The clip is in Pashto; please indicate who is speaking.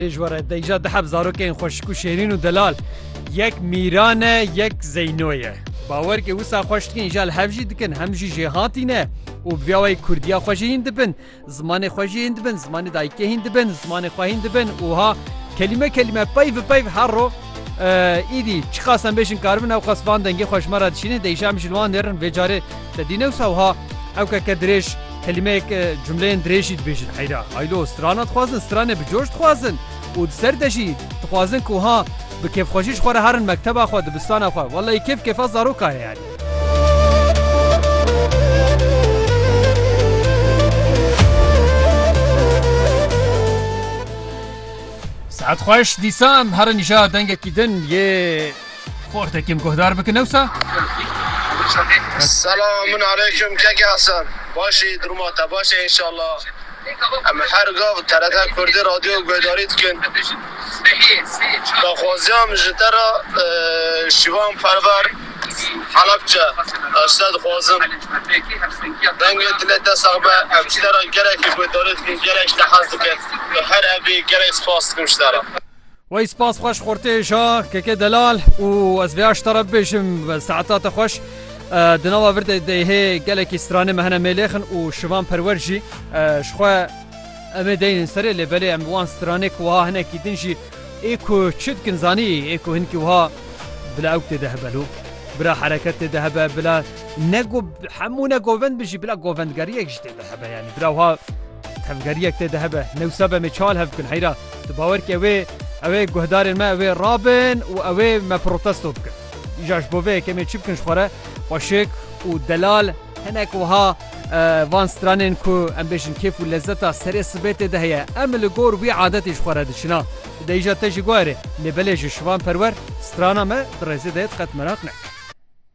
Speaker 1: جواره دیجا دحب زاروکین خوشک و شیرین و دلال یک میرانه یک زینویه باور که وسا خوشتکین جال هفجی دکن همجی جهاتینه و بیاوی کردیا خوشی هند بن زمان خوشی هند بن زمان دایکه هند بن زمان خواه هند بن وها کلمه پیو هر رو ایدی چی خواستم بشین کاربن او خواست وان دنگی خوش مرا دشینه دیجا مشلوان درن وجاره تدینه وسا وها او که درش کلمه جمله درشید بشین حیرا ایلو استرانات خوازن استرانه بجوشت خوازن و سر دشی تخوازن که ها به کیف خوشیش خوره هرن مکتب خوا دبستان خوا والله کیف زاروکه یعنی ساعت خوش دیسام هر نشا دنگ کیدن یه خورده کم گهدار بکن نوسا
Speaker 2: سلام علیکم که حسن باشی درماتا باشه انشالله اما هر گاه ترده کردی رادیو گویداری کن داخوازی هم جده را شیوان پرور حلبچه اشتاد خوازم دنگی دلیت ساقبه امشده را گرک گویداری کن گرک تحض کن هر ابی گرک سپاس کنشده را
Speaker 1: وی سپاس خوش خورته شا که دلال و از بیاش طرف بشم ساعتات خوش دنوا ورده دهه گلکی استرانه مهنه ملیخن و شوان پرورجی شخوا امه دین سره لبلی اموان استرانه که وها هنه کیدن جی ایکو چید کنزانی ایکو هنکی وها بلا اوکت دهبلو بلا حرکت دهبه بلا نگو همو نگووند بجی بلا گووندگاری یک جده دهبه یعنی بلا وها تفگاری یک دهبه نوسابه میچال هف کن حیرا تباور که اوه گهدار ما اوه رابن و اوه ما پروتستو بکن ایجاش بوه کمی چی بکنش خوره وشک و دلال هنک وها وان سترانن کو ام بيشن كيف ولذتها سري سبيت دهيا ام لغور وي عادتي شخوره دشنا ديجا تجي غوري لبلج شوان پرور سترانا ما درزه ديت قد مراقنا